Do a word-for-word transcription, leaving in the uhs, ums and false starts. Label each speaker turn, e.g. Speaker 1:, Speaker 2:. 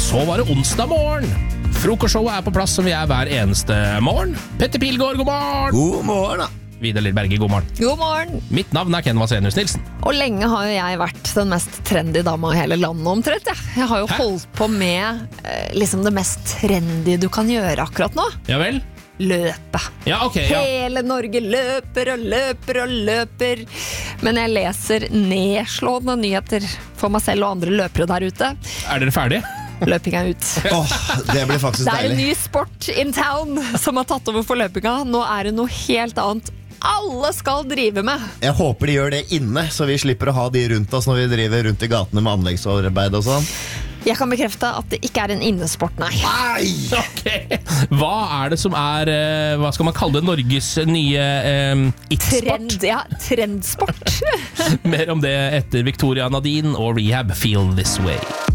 Speaker 1: så var det onsdag morgen. Frokostshowet er på plass som vi er hver eneste morgen. Petter Pilgaard, god morgen.
Speaker 2: God morgen da.
Speaker 1: Vidar Lillberge, god morgen.
Speaker 3: God morgen.
Speaker 1: Mitt navn er Ken Vasenius Nilsen.
Speaker 3: Og lenge har jo jeg vært den mest trendy dama i hele landet omtrent. Ja. Jeg har jo
Speaker 1: Hæ?
Speaker 3: holdt på med eh, liksom det mest trendy du kan gjøre akkurat nå.
Speaker 1: Ja vel?
Speaker 3: Løpe.
Speaker 1: Ja, ok, ja.
Speaker 3: Hele Norge løper og løper og løper. Men jeg leser nedslående nyheter for meg selv og andre løpere der ute.
Speaker 1: Er dere ferdige?
Speaker 3: Løping er ut.
Speaker 2: Åh, det blir faktisk
Speaker 3: Det er en
Speaker 2: deilig.
Speaker 3: ny sport in town som har tatt over for løpinga. Nå er det noe helt annet alle skal drive med.
Speaker 2: Jeg håper de gjør det inne, så vi slipper å ha de rundt oss når vi driver rundt i gatene med anleggsarbeid og sånn.
Speaker 3: Jeg kan bekrefte at det ikke er en innesport, nei.
Speaker 2: Nei!
Speaker 1: Ok. Hva er det som er, eh, hva skal man kalle det, Norges nye eh, it-sport?
Speaker 3: Trend, ja, trendsport.
Speaker 1: Mer om det etter Victoria Nadine og Rehab, Feel This Way.